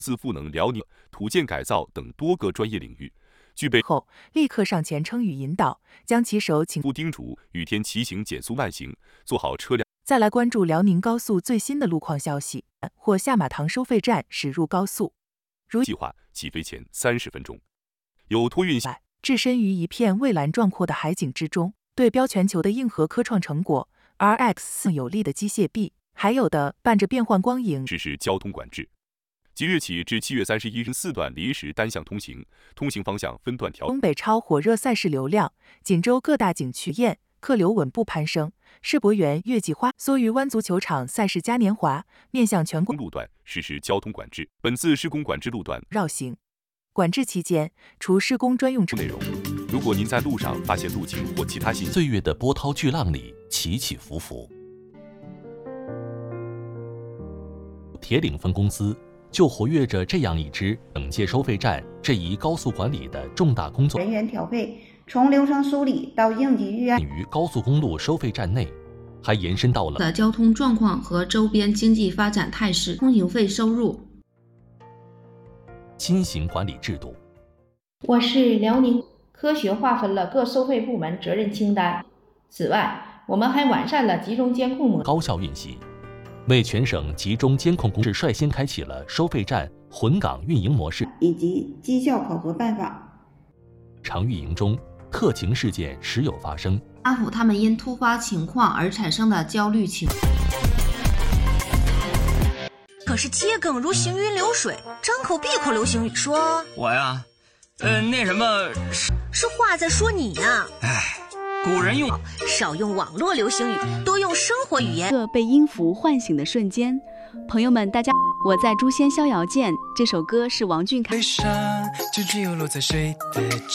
自赋能辽宁、土建改造等多个专业领域，具备后立刻上前称与引导，将其手请叮嘱雨天骑行减速慢行，做好车辆。 再来关注辽宁高速最新的路况消息，或下马塘收费站驶入高速，如计划起飞前30分钟，有托运置身于一片蔚蓝壮阔的海景之中，对标全球的硬核科创成果 RX 有力的机械臂，还有的伴着变幻光影实施交通管制。即日起至7月31日4段临时单向通行，通行方向分段调。 东北超火热赛事流量，锦州各大景区宴客流稳步攀升。世博园月季花梭鱼湾足球场赛事嘉年华面向全国路段实施交通管制。本次施工管制路段绕行管制期间，除施工专用车内容，如果您在路上发现路径或其他信息， 岁月的波涛巨浪里起起伏伏，铁岭分公司就活跃着这样一支整届收费站这一高速管理的重大工作。 人员调配从流程梳理到应急预案， 于高速公路收费站内，还延伸到了的交通状况和周边经济发展态势、通行费收入。 新型管理制度。 我市辽宁科学划分了各收费部门责任清单。此外，我们还完善了集中监控模式， 高效运行。为全省集中监控工事率先开启了收费站混岗运营模式以及绩效考核办法。 常运营中，特情事件时有发生， 安抚他们因突发情况而产生的焦虑情绪。 可是桔梗如行云流水，张口闭口流行语说：“ 我呀，那什么是话在说你呢。” 古人用少用网络流行语，多用生活语言。 被音符唤醒的瞬间，朋友们，大家，我在诛仙逍遥剑这首歌是王俊凯。